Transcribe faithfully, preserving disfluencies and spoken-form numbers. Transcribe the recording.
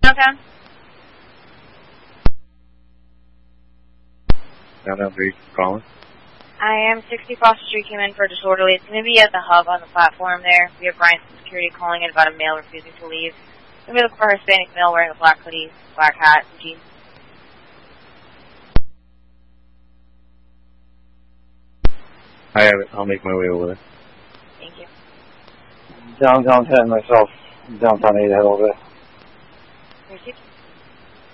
Downtown? Downtown three, calling. I am sixty Foster Street, came in for a disorderly. It's going to be at the hub on the platform there. We have Bryant Security calling in about a male refusing to leave. We're going to be looking for a Hispanic male wearing a black hoodie, black hat, and jeans. I have it. I'll make my way over there. Thank you. Downtown ten myself. Downtown eight, head over there. Received.